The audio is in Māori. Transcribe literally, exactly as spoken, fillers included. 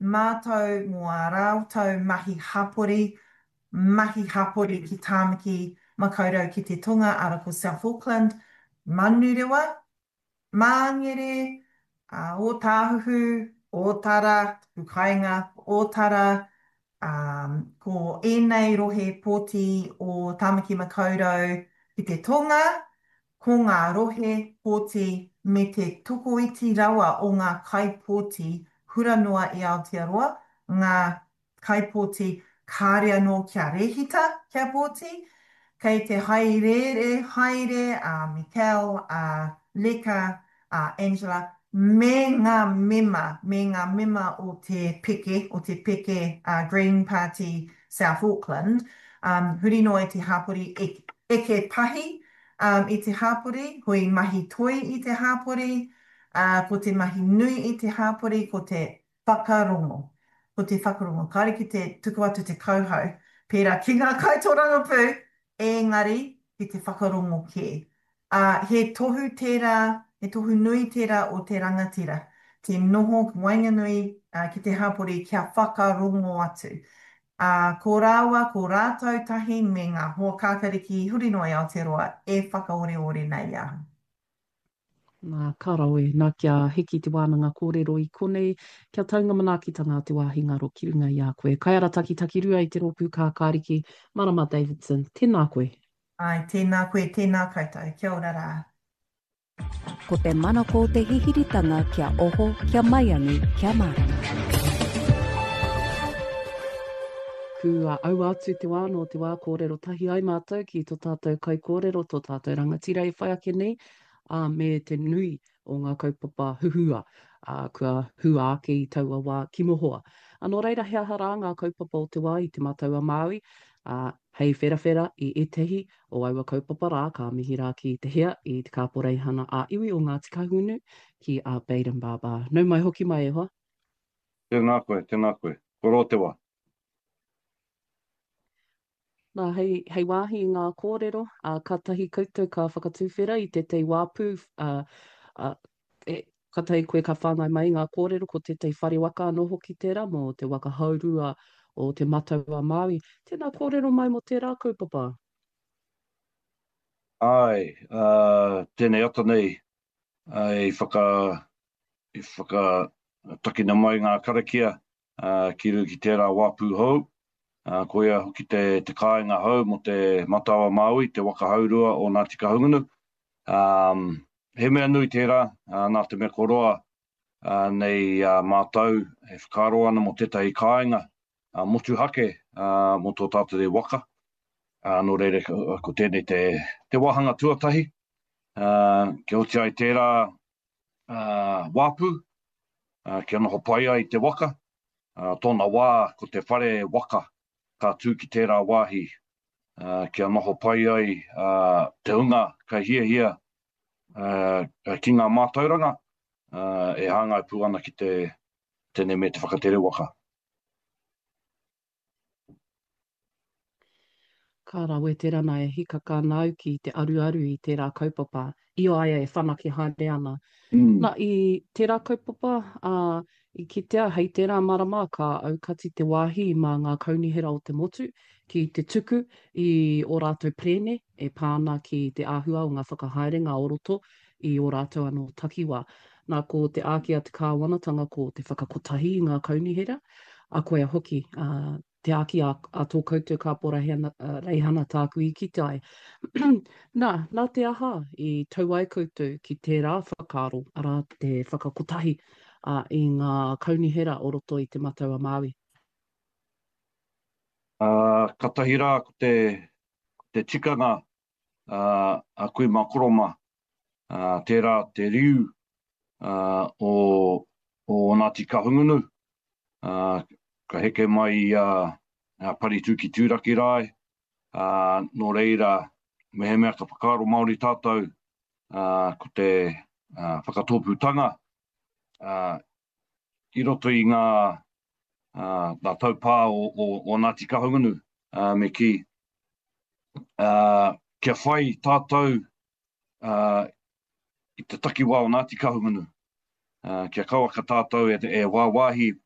mātou mua rāutau mahi hapori, mahi hapori ki tāmaki makaurau ki te tonga ara ko South Auckland, Manurewa, Māngere, uh, Otāhuhu, Otara, Tukainga, Otara, um, ko ēnei rohe pōti o Tāmaki Makaurau ki te tonga, ko ngā rohe pōti me te tuku iti rawa o ngā kaipōti hura noa i Aotearoa, ngā kaipōti kāria no kia rehita kia pōti, kei te haerere, haere, a uh, Mikel, a uh, Leka, a uh, Angela, me ngā mema, me ngā mema o te peke, o te peke uh, Green Party South Auckland, um, huri noa i te hapori e, eke pahi, um, i te hapori, hoi mahi toi i te hapori, uh, ko te mahi nui i te hapori, ko te whakarongo. Ko te whakarongo. Kāre ki te tuku atu te kauhau, pērā ki ngā kaitoranga pū, engari ki te whakarongo kē. Uh, he tohu tērā, he tohu nui tērā o te rangatira. Te noho wainganui uh, ki te hapori kia whakarongo atu. Uh, ko rāua, ko rātou tahi me ngā hoa kākariki huri noa i Aotearoa e whakaore-ore nei aha. Nā karawe, nā kia hiki te wānanga kōrero i konei, kia taunga manaakitanga te wāhi ngaro ki runga i a koe. Kai ara taki taki rua i te ropu kā kāriki, Marama Davidson, tēnā koe. Ai, tēnā koe, tēnā koutou, kia ora rā. Ko te mana ko te hihiritanga kia oho, kia maiangi, kia marama. Kua au atu te wā no te wā kōrero tahi ai mātou ki tō tātou kai kōrero, tō tātou rangatira i whai ake nei, uh, me te nui o ngā kaupapa huhua, uh, kua hua ake i taua wā kimohoa. Anō reira hea hara ngā kaupapa o te wā i te mātaua Māui, uh, hei wherawhera i etehi o aua kaupapa rā, ka mihi rā ki te hea i te kāporeihana a iwi o ngā tikahunu ki a Baden Baba. Nau mai hoki mai e hoa. Tēnā koe, tēnā koe, koro te wā. Nā, hei, hei wāhi i ngā kōrero, uh, ka tahi koutou ka whakatūwhera i te tei wāpū, uh, uh, e, ka tahi koe ka whāngai mai ngā kōrero ko te tei whare waka anō hoki tērā, mō te waka haurua o te mātaua Māui. Tēnā kōrero mai mo tērā kaupapa? Ai, uh, tēnei ata nei, ai whaka, i whaka takina mai ngā karakia, uh, ki ru ki tērā wāpū hou. Uh, koia hoki te, te kāinga hau mo te Matawa Māui, te waka haurua o Ngāti Kahungunu. Um, he mea nui tērā, uh, nā te mea koroa uh, nei uh, mātou, e whakaro ana mo tētahi kāinga, uh, motu hake uh, mo tō tātou waka. Uh, no reire, ko tēnei te, te wahanga tuatahi. Uh, kia oti ai tērā uh, wāpū, uh, kia noho pai ai te waka. Uh, tōna wā ko te whare waka. Ka tū ki tērā wāhi, uh, kia noho pai ai uh, te unga, ka hia hia uh, ki ngā mātauranga, uh, e hāngai pū ana ki te tēnei me te whakatere waka. Ka rawe tērā nei, hika ka nau ki te aru aru i tērā kaupapa, i o aia e whanake haere ana. Mm. Nā, i tērā kaupapa, uh, i kitea hei tērā marama ka aukati te wāhi mā ngā kaunihera o te motu, ki te tuku i o rātou prene, e pāna ki te āhua o ngā whakahaere, ngā oroto, i o rātou anō takiwā. Nā ko te ākia te kāwanatanga ko te whakakotahi i ngā kaunihera, a koe a hoki, uh, te āki a, a tō koutou ka pora hena, uh, reihana tāku i ki tai. nā, nā te aha i tau ai koutou ki tērā whakaro, ara te whakakotahi uh, i ngā kaunihera o roto i te Mataua Māui. Uh, ka tahi rā ko te, te tikanga uh, a koe makoroma, uh, tērā te riu uh, o, o Ngāti Kahungunu, uh, ka heke mai uh, a Paritu ki Tūraki Rai, uh, no reira me he mea ka whakaro Māori tātou uh, ko te uh, whakatōpūtanga, uh, i roto i ngā, uh, ngā taupā o, o, o Ngāti Kahungunu uh, me ki. Uh, kia whai tātou uh, i te takiwā o Ngāti Kahungunu. Uh, kia kaua ka tātou e, e wāwahi